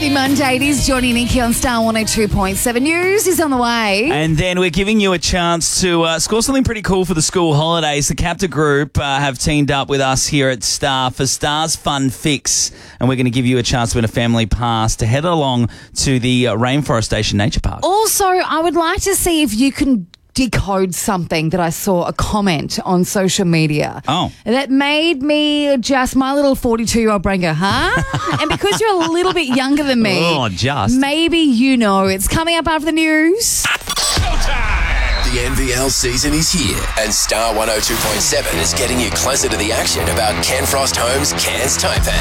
Happy Monday. It is Johnny Nikki on Star 102.7. News is on the way. And then we're giving you a chance to score something pretty cool for the school holidays. The Capta Group have teamed up with us here at Star for Star's Fun Fix. And we're going to give you a chance to win a family pass to head along to the Rainforest Station Nature Park. Also, I would like to see if you can decode something that I saw a comment on social media. Oh. That made me just my little 42-year-old brain go, huh? And because you're a little bit younger than me, maybe you know. It's coming up after the news. The NVL season is here, and Star 102.7 is getting you closer to the action about Ken Frost Homes Cairns Taipan.